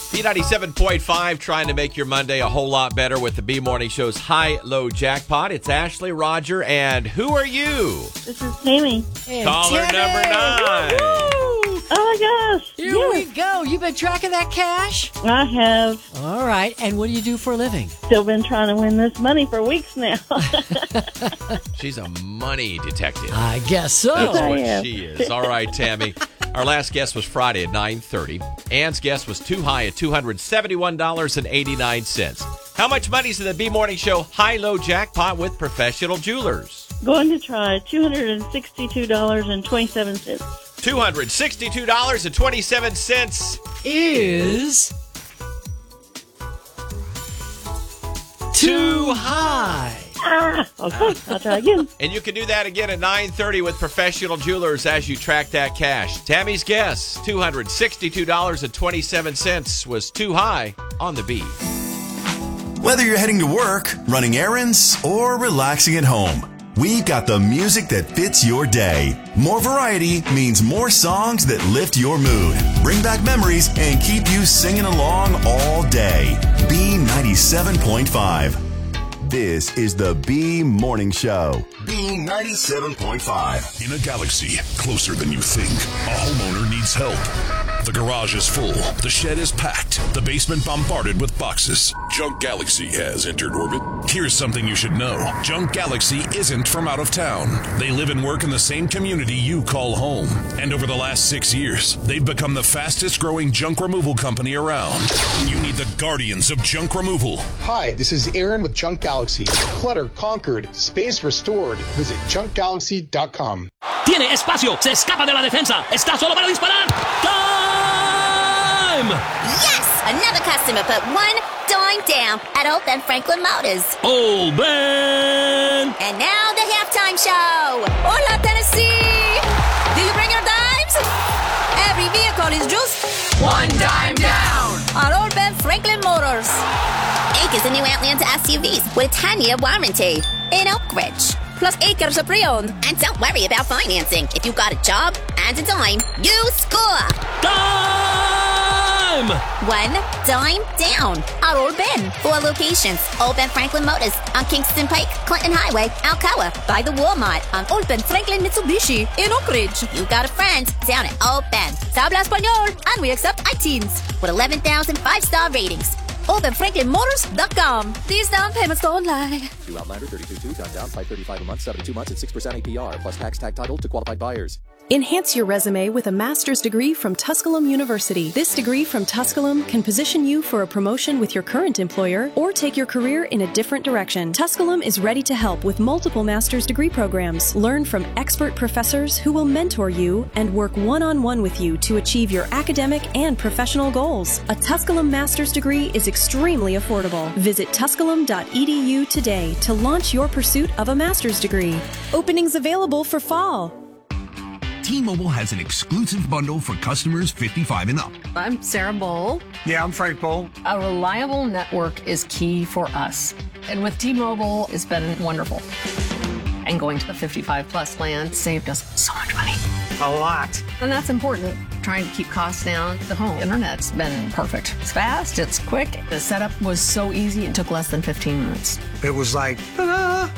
B97.5, trying to make your Monday a whole lot better with the B Morning Show's high-low jackpot. It's Ashley, Roger, and who are you? This is Tammy. Caller number 9. Oh my gosh. Here we go. You've been tracking that cash? I have All right. And what do you do for a living? still been trying to win this money for weeks now. She's a money detective. I guess so. That's I what am. she is. All right, Tammy. Our last guess was Friday at 9:30. Ann's guess was too high at $271.89. How much money's in the B Morning Show high-low jackpot with Professional Jewelers? Going to try $262.27. $262.27 Is too high. Okay, I'll try again. And you can do that again at 9:30 with Professional Jewelers as you track that cash. Tammy's guess, $262.27 was too high on the B. Whether you're heading to work, running errands, or relaxing at home, we've got the music that fits your day. More variety means more songs that lift your mood, bring back memories, and keep you singing along all day. B97.5. This is the B Morning Show. B97.5. In a galaxy closer than you think, a homeowner needs help. The garage is full, the shed is packed, the basement bombarded with boxes. Junk Galaxy has entered orbit. Here's something you should know. Junk Galaxy isn't from out of town. They live and work in the same community you call home. And over the last 6 years, they've become the fastest growing junk removal company around. You need the guardians of junk removal. Hi, this is Aaron with Junk Galaxy. Clutter conquered, space restored. Visit junkgalaxy.com. Tiene espacio, se escapa de la defensa, está solo para disparar. Time! Yes! Another customer put one dime down at Old Ben Franklin Motors. Old Ben! And now the halftime show. Hola, Tennessee! Do you bring your dimes? Every vehicle is just one dime down at Old Ben Franklin Motors. Acres of new Outlander SUVs with a 10-year warranty in Oak Ridge. Plus acres of pre-owned. And don't worry about financing. If you got a job and a dime, you score. Time! One dime down at Old Ben. 4 locations. Old Ben Franklin Motors on Kingston Pike, Clinton Highway, Alcoa. By the Walmart on Old Ben Franklin Mitsubishi in Oak Ridge. You got a friend down at Old Ben. Habla Español, and we accept iTeens with 11,000 5-star ratings. OpenFranklinMotors.com. These down payments don't lie. New Outlander 32.2, down $535 a month, 72 months at 6% APR, plus tax tag title to qualified buyers. Enhance your resume with a master's degree from Tusculum University. This degree from Tusculum can position you for a promotion with your current employer or take your career in a different direction. Tusculum is ready to help with multiple master's degree programs. Learn from expert professors who will mentor you and work one-on-one with you to achieve your academic and professional goals. A Tusculum master's degree is extremely affordable. Visit tusculum.edu today to launch your pursuit of a master's degree. Openings available for fall. T-Mobile has an exclusive bundle for customers 55 and up. I'm Sarah Bowl. Yeah, I'm Frank Bowl. A reliable network is key for us. And with T-Mobile, it's been wonderful. And going to the 55 plus plan saved us so much money. A lot. And that's important. Trying to keep costs down. The home internet's been perfect. It's fast, it's quick. The setup was so easy, it took less than 15 minutes. It was like, ta-da!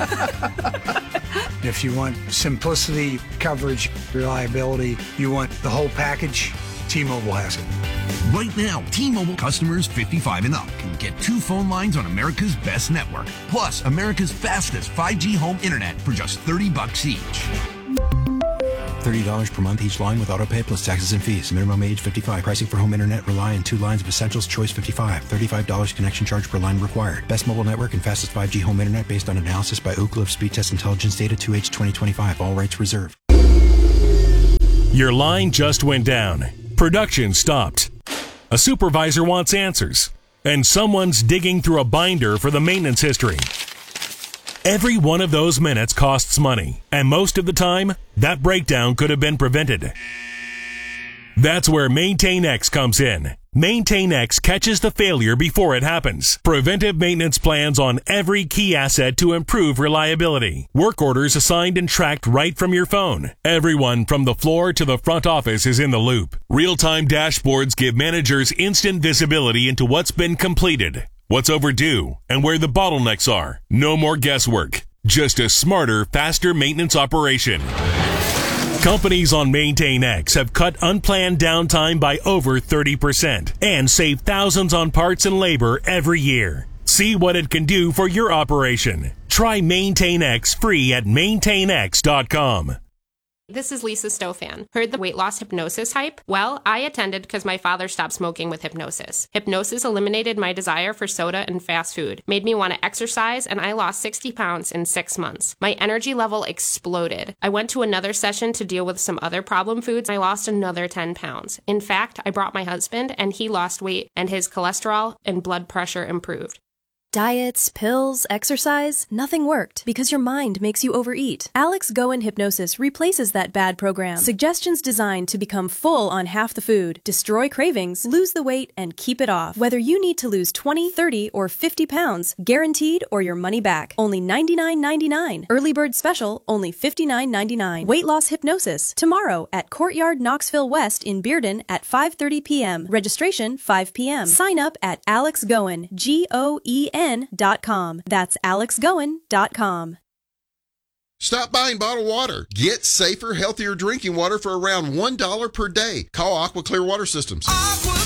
If you want simplicity, coverage, reliability, you want the whole package, T-Mobile has it. Right now, T-Mobile customers 55 and up can get 2 phone lines on America's best network, plus America's fastest 5G home internet for just $30 each. $30 per month each line with autopay plus taxes and fees. Minimum age 55. Pricing for home internet rely on 2 lines of Essentials Choice 55. $35 connection charge per line required. Best mobile network and fastest 5G home internet based on analysis by Oak Cliff Speed Test Intelligence Data 2H 2025. All rights reserved. Your line just went down. Production stopped. A supervisor wants answers. And someone's digging through a binder for the maintenance history. Every one of those minutes costs money, and most of the time, that breakdown could have been prevented. That's where MaintainX comes in. Maintain X catches the failure before it happens. Preventive maintenance plans on every key asset to improve reliability. Work orders assigned and tracked right from your phone. Everyone from the floor to the front office is in the loop. Real-time dashboards give managers instant visibility into what's been completed, what's overdue, and where the bottlenecks are. No more guesswork. Just a smarter, faster maintenance operation. Companies on Maintain X have cut unplanned downtime by over 30% and saved thousands on parts and labor every year. See what it can do for your operation. Try Maintain X free at maintainx.com. This is Lisa Stofan. Heard the weight loss hypnosis hype? Well, I attended because my father stopped smoking with hypnosis. Hypnosis eliminated my desire for soda and fast food, made me want to exercise, and I lost 60 pounds in 6 months. My energy level exploded. I went to another session to deal with some other problem foods. I lost another 10 pounds. In fact, I brought my husband, and he lost weight, and his cholesterol and blood pressure improved. Diets, pills, exercise, nothing worked because your mind makes you overeat. Alex Goen Hypnosis replaces that bad program. Suggestions designed to become full on half the food, destroy cravings, lose the weight, and keep it off. Whether you need to lose 20, 30, or 50 pounds, guaranteed or your money back. Only $99.99. Early bird special, only $59.99. Weight loss hypnosis, tomorrow at Courtyard Knoxville West in Bearden at 5:30 p.m. Registration 5 p.m. Sign up at Alex Goen, GOEN.com. That's alexgoen.com. Stop buying bottled water. Get safer, healthier drinking water for around $1 per day. Call Aqua Clear Water Systems. Aqua